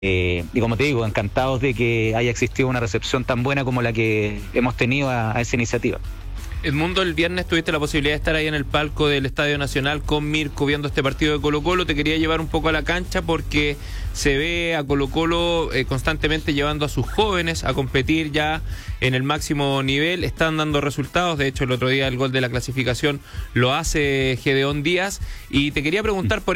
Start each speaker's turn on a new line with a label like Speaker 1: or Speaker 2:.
Speaker 1: Y como te digo, encantados de que haya existido una recepción tan buena como la que hemos tenido a esa iniciativa.
Speaker 2: Edmundo, el viernes tuviste la posibilidad de estar ahí en el palco del Estadio Nacional con Mirko viendo este partido de Colo-Colo. Te quería llevar un poco a la cancha porque se ve a Colo-Colo constantemente llevando a sus jóvenes a competir ya en el máximo nivel. Están dando resultados. De hecho, el otro día el gol de la clasificación lo hace Gedeón Díaz. Y te quería preguntar por